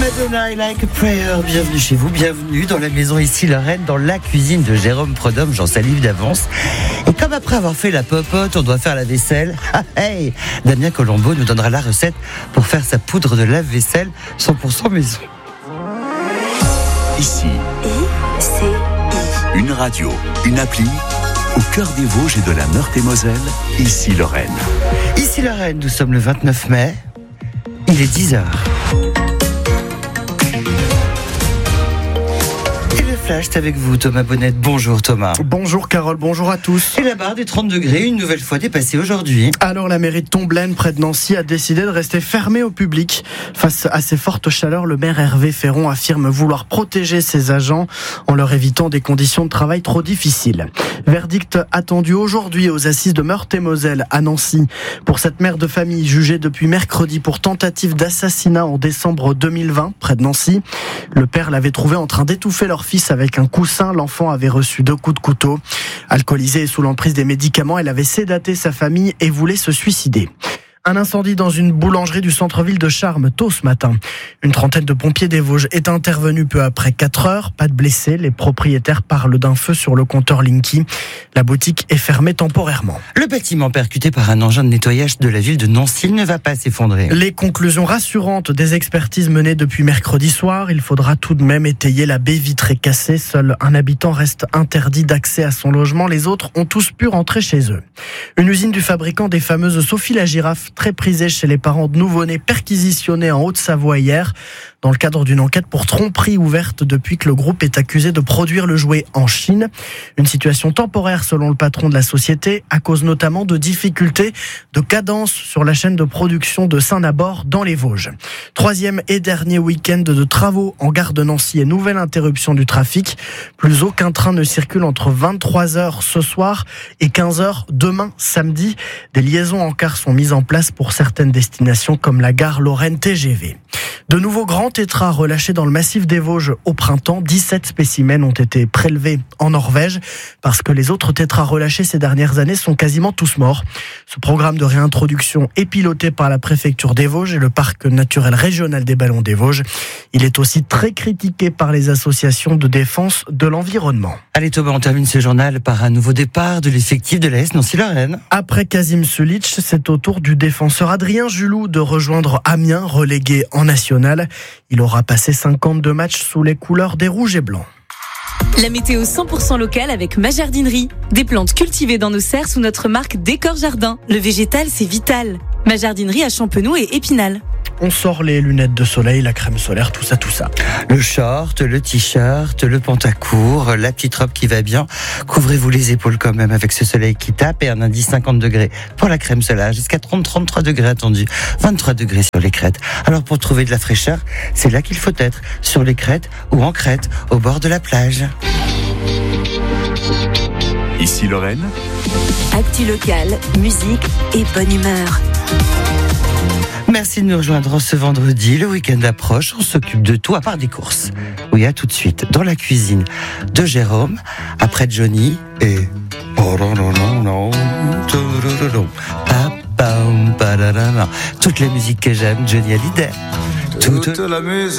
Madonna, I Like a Prayer, bienvenue chez vous, bienvenue dans la maison ici Lorraine, dans la cuisine de Jérôme Prodhomme, j'en salive d'avance. Et comme après avoir fait la popote, on doit faire la vaisselle, hey, Damien Colombo nous donnera la recette pour faire sa poudre de lave-vaisselle 100% maison. Ici, une radio, une appli, au cœur des Vosges et de la Meurthe-et-Moselle, ici Lorraine. Ici Lorraine, nous sommes le 29 mai, il est 10h. Flash, c'est avec vous Thomas Bonnette. Bonjour Thomas. Bonjour Carole, bonjour à tous. Et la barre des 30 degrés, une nouvelle fois dépassée aujourd'hui. Alors la mairie de Tomblaine, près de Nancy, a décidé de rester fermée au public. Face à ces fortes chaleurs, le maire Hervé Féron affirme vouloir protéger ses agents en leur évitant des conditions de travail trop difficiles. Verdict attendu aujourd'hui aux assises de Meurthe-et-Moselle à Nancy pour cette mère de famille jugée depuis mercredi pour tentative d'assassinat en décembre 2020 près de Nancy. Le père l'avait trouvé en train d'étouffer leur fils avec un coussin. L'enfant avait reçu 2 coups de couteau. Alcoolisée et sous l'emprise des médicaments, elle avait sédaté sa famille et voulait se suicider. Un incendie dans une boulangerie du centre-ville de Charmes tôt ce matin. Une trentaine de pompiers des Vosges est intervenue peu après 4 heures. Pas de blessés. Les propriétaires parlent d'un feu sur le compteur Linky. La boutique est fermée temporairement. Le bâtiment percuté par un engin de nettoyage de la ville de Nancy ne va pas s'effondrer. Les conclusions rassurantes des expertises menées depuis mercredi soir. Il faudra tout de même étayer la baie vitrée cassée. Seul un habitant reste interdit d'accès à son logement. Les autres ont tous pu rentrer chez eux. Une usine du fabricant des fameuses Sophie la girafe, très prisée chez les parents de nouveau-nés, perquisitionnée en Haute-Savoie hier, dans le cadre d'une enquête pour tromperie ouverte depuis que le groupe est accusé de produire le jouet en Chine. Une situation temporaire selon le patron de la société, à cause notamment de difficultés de cadence sur la chaîne de production de Saint-Nabord dans les Vosges. 3e et dernier week-end de travaux en gare de Nancy et nouvelle interruption du trafic. Plus aucun train ne circule entre 23h ce soir et 15h demain samedi. Des liaisons en car sont mises en place pour certaines destinations comme la gare Lorraine TGV. De nouveaux grands tétras relâchés dans le massif des Vosges au printemps. 17 spécimens ont été prélevés en Norvège parce que les autres tétras relâchés ces dernières années sont quasiment tous morts. Ce programme de réintroduction est piloté par la préfecture des Vosges et le parc naturel régional des Ballons des Vosges. Il est aussi très critiqué par les associations de défense de l'environnement. Allez Thomas, on termine ce journal par un nouveau départ de l'effectif de l'AS Nancy-Lorraine. Après Kasim Sulic, c'est au tour du défenseur Adrien Julou de rejoindre Amiens, relégué en national. Il aura passé 52 matchs sous les couleurs des rouges et blancs. La météo 100% locale avec Ma Jardinerie. Des plantes cultivées dans nos serres sous notre marque Décor Jardin. Le végétal, c'est vital. Ma Jardinerie à Champenoux et Épinal. On sort les lunettes de soleil, la crème solaire, tout ça. Le short, le t-shirt, le pantacourt, la petite robe qui va bien. Couvrez-vous les épaules quand même avec ce soleil qui tape et un indice 50 degrés pour la crème solaire. Jusqu'à 33 degrés attendus. 23 degrés sur les crêtes. Alors pour trouver de la fraîcheur, c'est là qu'il faut être. Sur les crêtes ou en crête, au bord de la plage. Ici Lorraine. Actu locale, musique et bonne humeur. Merci de nous rejoindre ce vendredi. Le week-end approche, on s'occupe de tout à part des courses. Oui, à tout de suite dans la cuisine de Jérôme, après Johnny et... Toutes les musiques que j'aime, Johnny Hallyday. Toute la musique.